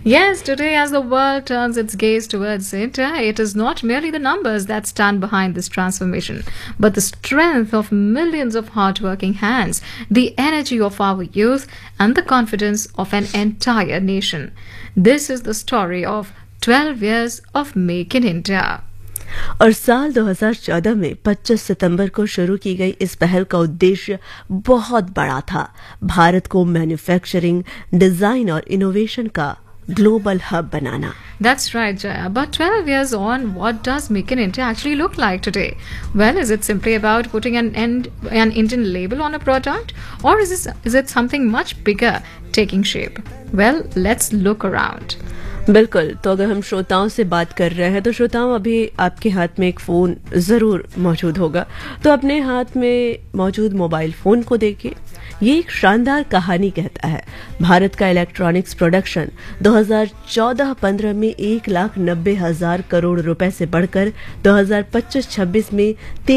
Yes, today, as the world turns its gaze towards it, it is not merely the numbers that stand behind this transformation, but the strength of millions of hardworking hands, the energy of our youth, and the confidence of an entire nation. This is the story of 12 years of Make in India. और साल 2014 में 25 सितंबर को शुरू की गई इस पहल का उद्देश्य बहुत बड़ा था। भारत को मैन्युफैक्चरिंग, डिजाइन और इनोवेशन का global hub banana. That's right, Jaya. But 12 years on, what does Make in India actually look like today? Well, is it simply about putting an Indian label on a product? Or is it something much bigger taking shape? Well, let's look around. बिल्कुल। तो अगर हम श्रोताओं से बात कर रहे हैं तो श्रोताओं, अभी आपके हाथ में एक फोन जरूर मौजूद होगा। तो अपने हाथ में मौजूद मोबाइल फोन को देखिए, ये एक शानदार कहानी कहता है। भारत का इलेक्ट्रॉनिक्स प्रोडक्शन 2014-15 में 1,90,000 करोड़ रुपए से बढ़कर 2025-26 में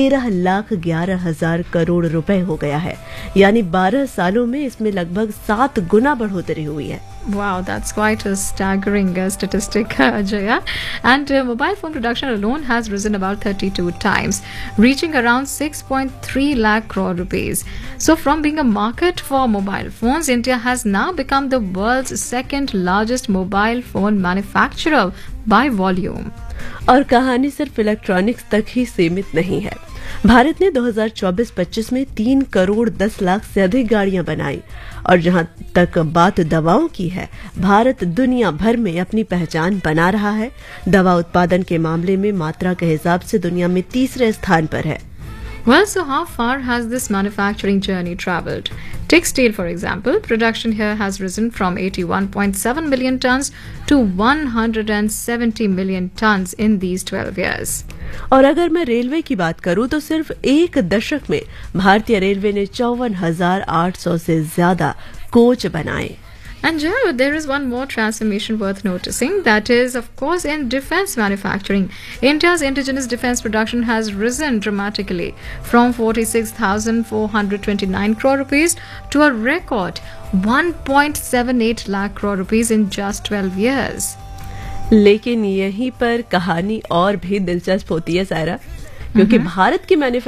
13,11,000 करोड़ रुपए हो गया है। यानी 12 सालों में इसमें लगभग 7 गुना बढ़ोतरी हुई है। Wow, that's quite a staggering statistic, Jaya. And mobile phone production alone has risen about 32 times, reaching around 6.3 lakh crore rupees. So from being a market for mobile phones, India has now become the world's second largest mobile phone manufacturer by volume. और कहानी सिर्फ electronics तक ही सीमित नहीं है। भारत ने 2024-25 में 3 करोड़ 10 लाख से अधिक गाड़ियां बनाई। और जहां तक बात दवाओं की है, भारत दुनिया भर में अपनी पहचान बना रहा है। दवा उत्पादन के मामले में मात्रा के हिसाब से दुनिया में तीसरे स्थान पर है। Well, so how far has this manufacturing journey traveled? Take steel, for example. Production here has risen from 81.7 million tons to 170 million tons in these 12 years. और अगर मैं रेलवे की बात करूं तो सिर्फ एक दशक में भारतीय रेलवे ने 54,800 से ज्यादा कोच बनाए। And Joe, there is one more transformation worth noticing. That is, of course, in defense manufacturing. India's indigenous defense production has risen dramatically from 46,429 crore rupees to a record 1.78 lakh crore rupees in just 12 years. लेकिन यहीं पर कहानी और भी दिलचस्प होती है सायरा, क्योंकि भारत की